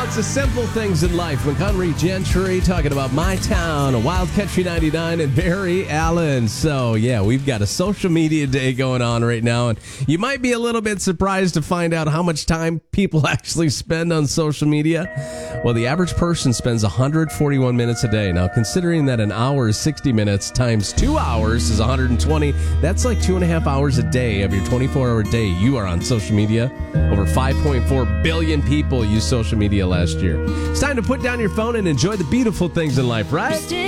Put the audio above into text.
It's the simple things in life. Montgomery Gentry talking about my town, Wild Country 99, and Barry Allen. So, yeah, we've got a social media day going on right now, and you might be a little bit surprised to find out how much time people actually spend on social media. Well, the average person spends 141 minutes a day. Now, considering that an hour is 60 minutes times 2 hours is 120, that's like 2.5 hours a day of your 24-hour day you are on social media. Over 5.4 billion people use social media last year. It's time to put down your phone and enjoy the beautiful things in life, right?